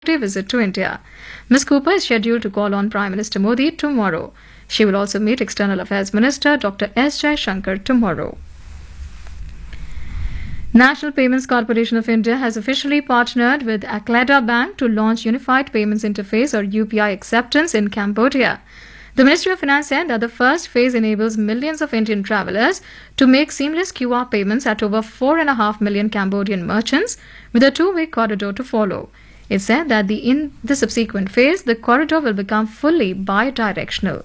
visit to India. Ms. Cooper is scheduled to call on Prime Minister Modi tomorrow. She will also meet External Affairs Minister Dr. S. Jaishankar tomorrow. National Payments Corporation of India has officially partnered with Akleda Bank to launch Unified Payments Interface or UPI acceptance in Cambodia. The Ministry of Finance said that the first phase enables millions of Indian travelers to make seamless QR payments at over 4.5 million Cambodian merchants, with a two-week corridor to follow. It said that in the subsequent phase, the corridor will become fully bi-directional.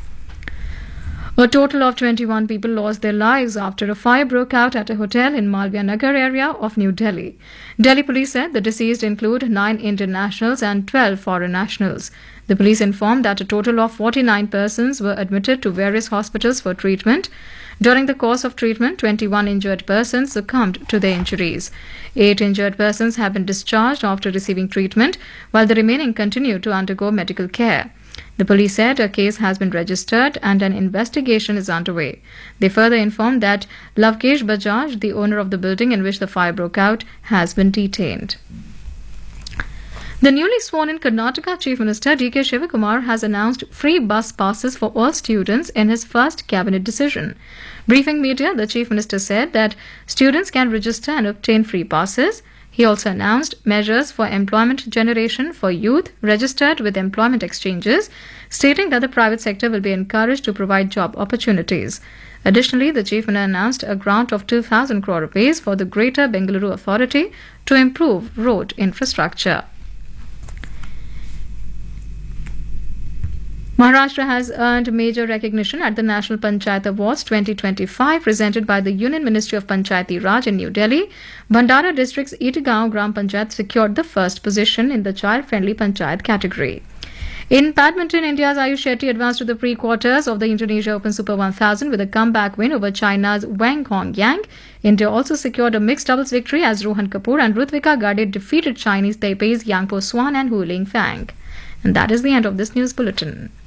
A total of 21 people lost their lives after a fire broke out at a hotel in Malviya Nagar area of New Delhi. Delhi police said the deceased include 9 Indian nationals and 12 foreign nationals. The police informed that a total of 49 persons were admitted to various hospitals for treatment. During the course of treatment, 21 injured persons succumbed to their injuries. 8 injured persons have been discharged after receiving treatment, while the remaining continue to undergo medical care. The police said a case has been registered and an investigation is underway. They further informed that Lavkesh Bajaj, the owner of the building in which the fire broke out, has been detained. The newly sworn-in Karnataka Chief Minister D.K. Shivakumar has announced free bus passes for all students in his first cabinet decision. Briefing media, the Chief Minister said that students can register and obtain free passes. He also announced measures for employment generation for youth registered with employment exchanges, stating that the private sector will be encouraged to provide job opportunities. Additionally, the Chief Minister announced a grant of 2,000 crore rupees for the Greater Bengaluru Authority to improve road infrastructure. Maharashtra has earned major recognition at the National Panchayat Awards 2025 presented by the Union Ministry of Panchayati Raj in New Delhi. Bhandara district's Itagaon Gram Panchayat secured the first position in the child-friendly Panchayat category. In badminton, India's Ayush Shetty advanced to the pre-quarters of the Indonesia Open Super 1000 with a comeback win over China's Wang Hongyang. India also secured a mixed doubles victory as Rohan Kapoor and Rutvika Gade defeated Chinese Taipei's Yang Po Swan and Hu Ling Fang. And that is the end of this news bulletin.